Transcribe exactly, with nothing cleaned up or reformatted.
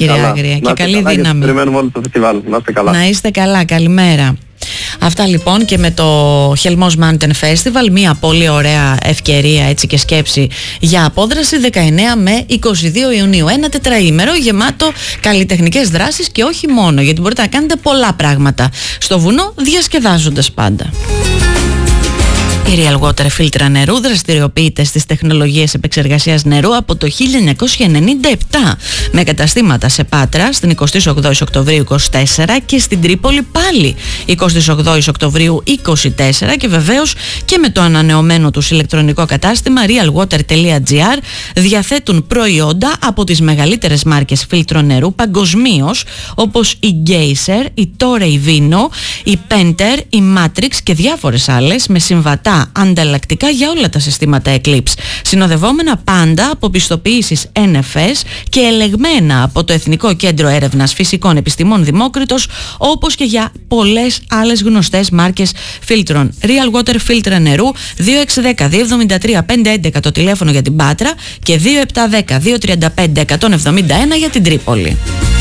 κύριε Άγρια, και καλή καλά, δύναμη. Και περιμένουμε όλο το φεστιβάλ. Να είστε καλά. Να είστε καλά, καλημέρα. Αυτά λοιπόν και με το Χελμός Mountain Festival, μια πολύ ωραία ευκαιρία έτσι και σκέψη για απόδραση δεκαεννέα με είκοσι δύο Ιουνίου. Ένα τετραήμερο γεμάτο καλλιτεχνικές δράσεις και όχι μόνο, γιατί μπορείτε να κάνετε πολλά πράγματα στο βουνό διασκεδάζοντας πάντα. Η Real Water φίλτρα νερού δραστηριοποιείται στις τεχνολογίες επεξεργασίας νερού από το χίλια εννιακόσια ενενήντα επτά με καταστήματα σε Πάτρα στην εικοστή όγδοη Οκτωβρίου είκοσι τέσσερα και στην Τρίπολη πάλι εικοστή όγδοη Οκτωβρίου είκοσι τέσσερα και βεβαίως και με το ανανεωμένο τους ηλεκτρονικό κατάστημα realwater τελεία gr διαθέτουν προϊόντα από τις μεγαλύτερες μάρκες φίλτρων νερού παγκοσμίως, όπως η Geyser, η Torrey Vino, η Penter, η Matrix και διάφορες άλλες με συμβατά ανταλλακτικά για όλα τα συστήματα Eclipse, συνοδευόμενα πάντα από πιστοποιήσεις N F S και ελεγμένα από το Εθνικό Κέντρο Έρευνας Φυσικών Επιστημών Δημόκριτος, όπως και για πολλές άλλες γνωστές μάρκες φίλτρων. Real Water φίλτρα νερού δύο έξι ένα μηδέν δύο εβδομήντα τρία πεντακόσια έντεκα το τηλέφωνο για την Πάτρα και δύο επτά ένα μηδέν δύο τριάντα πέντε εκατόν εβδομήντα ένα για την Τρίπολη.